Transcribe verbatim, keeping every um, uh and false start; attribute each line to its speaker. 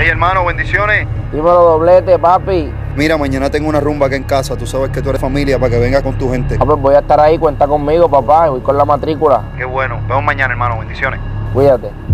Speaker 1: Hey, hermano, bendiciones.
Speaker 2: Dímelo, doblete, papi.
Speaker 1: Mira, mañana tengo una rumba aquí en casa. Tú sabes que tú eres familia para que vengas con tu gente.
Speaker 2: Ah, pues voy a estar ahí, cuenta conmigo, papá. Voy con la matrícula.
Speaker 1: Qué bueno. Vemos mañana, hermano. Bendiciones.
Speaker 2: Cuídate.